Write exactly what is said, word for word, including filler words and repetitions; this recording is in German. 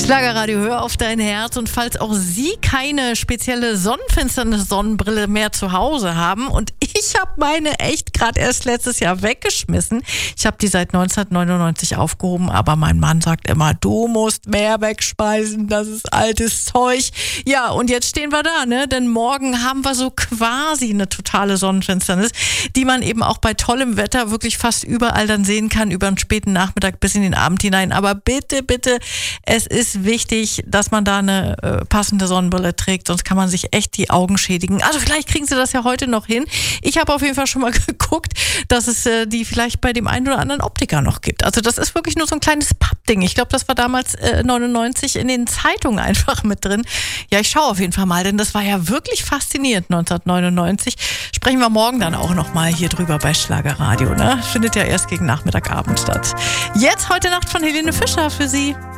Schlagerradio, hör auf dein Herz. Und falls auch Sie keine spezielle Sonnenfinsternis-Sonnenbrille mehr zu Hause haben, und ich habe meine echt gerade erst letztes Jahr weggeschmissen. Ich habe die seit neunzehnhundertneunundneunzig aufgehoben, aber mein Mann sagt immer, du musst mehr wegschmeißen, das ist altes Zeug. Ja, und jetzt stehen wir da, ne? Denn morgen haben wir so quasi eine totale Sonnenfinsternis, die man eben auch bei tollem Wetter wirklich fast überall dann sehen kann, über einen späten Nachmittag bis in den Abend hinein. Aber bitte, bitte, es ist wichtig, dass man da eine äh, passende Sonnenbrille trägt, sonst kann man sich echt die Augen schädigen. Also vielleicht kriegen Sie das ja heute noch hin. Ich habe auf jeden Fall schon mal geguckt, dass es äh, die vielleicht bei dem einen oder anderen Optiker noch gibt. Also das ist wirklich nur so ein kleines Pappding. Ich glaube, das war damals äh, neunundneunzig in den Zeitungen einfach mit drin. Ja, ich schaue auf jeden Fall mal, denn das war ja wirklich faszinierend neunzehnhundertneunundneunzig. Sprechen wir morgen dann auch noch mal hier drüber bei Schlagerradio, ne? Findet ja erst gegen Nachmittagabend statt. Jetzt heute Nacht von Helene Fischer für Sie.